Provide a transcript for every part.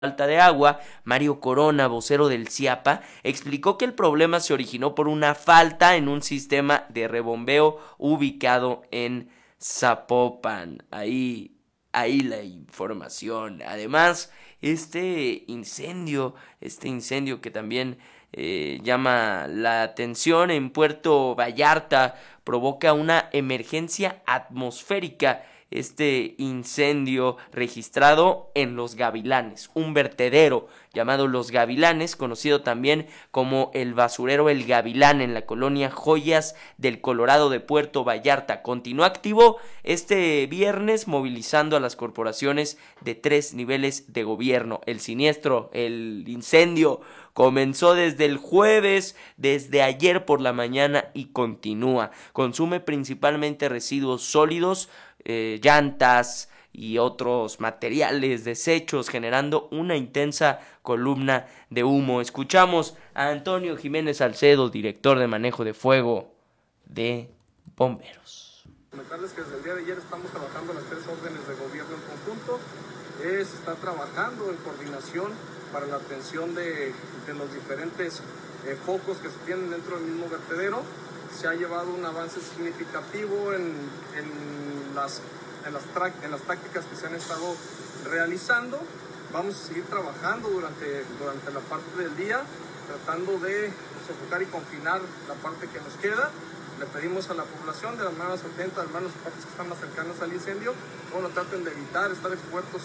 falta de agua. Mario Corona, vocero del CIAPA, explicó que el problema se originó por una falta en un sistema de rebombeo ubicado en Zapopan. Ahí la información. Además, este incendio que también llama la atención en Puerto Vallarta provoca una emergencia atmosférica. Este incendio registrado en Los Gavilanes, un vertedero llamado Los Gavilanes, conocido también como el basurero El Gavilán, en la colonia Joyas del Colorado de Puerto Vallarta. Continuó activo este viernes, movilizando a las corporaciones de 3 niveles de gobierno. El incendio comenzó desde el jueves, desde ayer por la mañana, y continúa. Consume principalmente residuos sólidos, llantas y otros materiales desechos, generando una intensa columna de humo. Escuchamos a Antonio Jiménez Salcedo, director de manejo de fuego de bomberos. Comentarles que desde el día de ayer estamos trabajando las 3 órdenes de gobierno en conjunto. Se está trabajando en coordinación para la atención de los diferentes focos que se tienen dentro del mismo vertedero. Se ha llevado un avance significativo en las prácticas que se han estado realizando. Vamos a seguir trabajando durante la parte del día, tratando de sofocar y confinar la parte que nos queda. Le pedimos a la población, de las manera más atenta, al menos las partes que están más cercanas al incendio, traten de evitar estar expuestos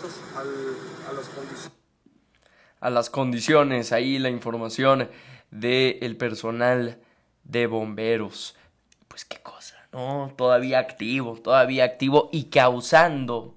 a las condiciones. A las condiciones, ahí la información del personal de bomberos. Pues qué cosa, ¿no? Todavía activo y causando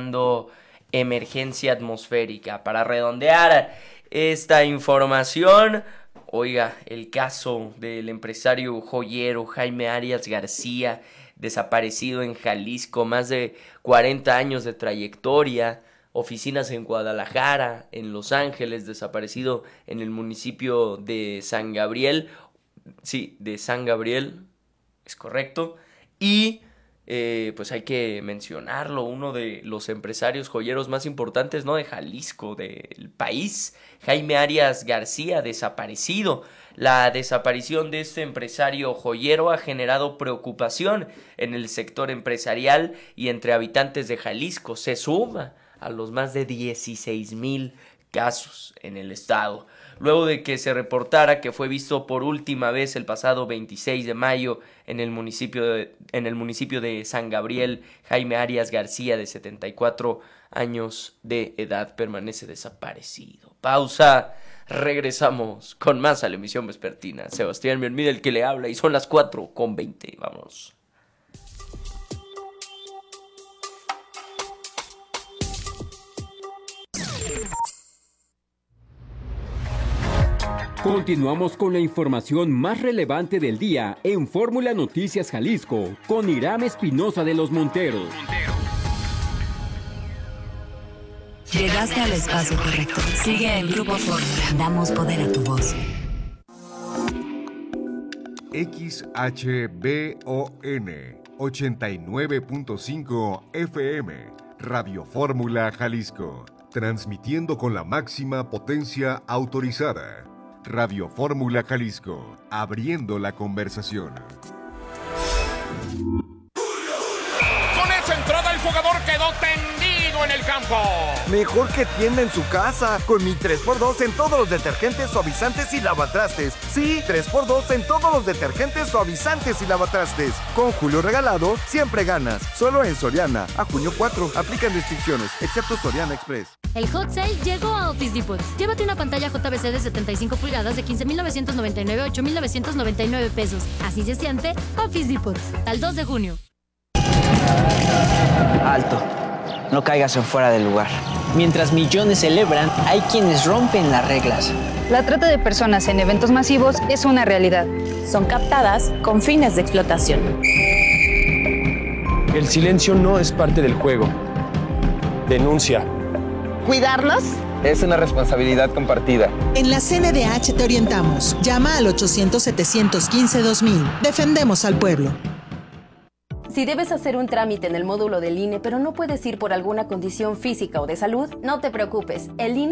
emergencia atmosférica. Para redondear esta información, oiga, el caso del empresario joyero Jaime Arias García, desaparecido en Jalisco, más de 40 años de trayectoria, oficinas en Guadalajara, en Los Ángeles, desaparecido en el municipio de San Gabriel. Sí, de San Gabriel, es correcto. Y pues hay que mencionarlo, uno de los empresarios joyeros más importantes, ¿no?, de Jalisco, del país, Jaime Arias García, desaparecido. La desaparición de este empresario joyero ha generado preocupación en el sector empresarial y entre habitantes de Jalisco. Se suma a los más de 16,000 casos en el estado. Luego de que se reportara que fue visto por última vez el pasado 26 de mayo en el municipio de San Gabriel, Jaime Arias García, de 74 años de edad, permanece desaparecido. Pausa, regresamos con más a la emisión vespertina. Sebastián Miermida el que le habla, y son las 4:20. Vámonos. Continuamos con la información más relevante del día en Fórmula Noticias Jalisco, con Iram Espinosa de los Monteros. Llegaste al espacio correcto. Sigue el Grupo Fórmula. Damos poder a tu voz. XHBON 89.5 FM, Radio Fórmula Jalisco, transmitiendo con la máxima potencia autorizada. Radio Fórmula Jalisco, abriendo la conversación. Con esa entrada el jugador quedó tendido en el campo. Mejor que tienda en su casa, con mi 3x2 en todos los detergentes, suavizantes y lavatrastes. Sí, 3x2 en todos los detergentes, suavizantes y lavatrastes. Con Julio regalado, siempre ganas. Solo en Soriana, a junio 4. Aplican restricciones, excepto Soriana Express. El Hot Sale llegó a Office Depot. Llévate una pantalla JVC de 75 pulgadas de 15,999 a 8,999 pesos. Así se siente Office Depot. Al 2 de junio. Alto. No caigas en fuera del lugar. Mientras millones celebran, hay quienes rompen las reglas. La trata de personas en eventos masivos es una realidad. Son captadas con fines de explotación. El silencio no es parte del juego. Denuncia. ¿Cuidarnos? Es una responsabilidad compartida. En la CNDH te orientamos. Llama al 800-715-2000. Defendemos al pueblo. Si debes hacer un trámite en el módulo del INE, pero no puedes ir por alguna condición física o de salud, no te preocupes. El INE